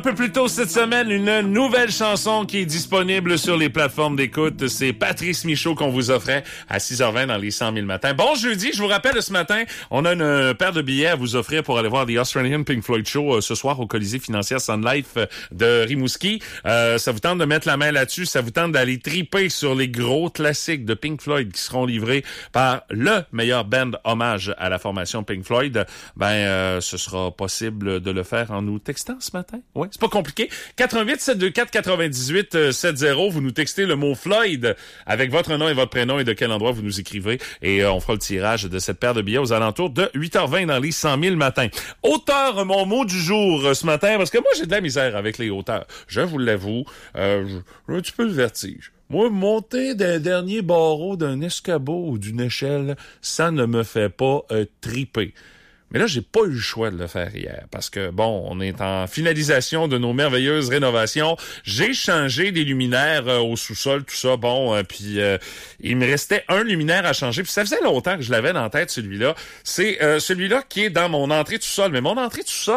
Un peu plus tôt cette semaine, une nouvelle chanson qui est disponible sur les plateformes d'écoute. C'est Patrice Michaud qu'on vous offrait à 6h20 dans les 100 000 matins. Bon jeudi, je vous rappelle ce matin, on a une paire de billets à vous offrir pour aller voir The Australian Pink Floyd Show ce soir au Colisée financière Sun Life de Rimouski. Ça vous tente de mettre la main là-dessus, ça vous tente d'aller triper sur les gros classiques de Pink Floyd qui seront livrés par le meilleur band hommage à la formation Pink Floyd. Ce sera possible de le faire en nous textant ce matin. Ouais. C'est pas compliqué. 88-724-98-70. Vous nous textez le mot Floyd avec votre nom et votre prénom et de quel endroit vous nous écrivez. Et on fera le tirage de cette paire de billets aux alentours de 8h20 dans les 100 000 matins. Auteur, mon mot du jour ce matin, parce que moi, j'ai de la misère avec les hauteurs. Je vous l'avoue, j'ai un petit peu le vertige. Moi, monter d'un dernier barreau d'un escabeau ou d'une échelle, ça ne me fait pas triper. Mais là, j'ai pas eu le choix de le faire hier parce que, bon, on est en finalisation de nos merveilleuses rénovations. J'ai changé des luminaires au sous-sol, tout ça, puis il me restait un luminaire à changer. Puis ça faisait longtemps que je l'avais dans la tête, celui-là. C'est celui-là qui est dans mon entrée tout sol. Mais mon entrée tout sol,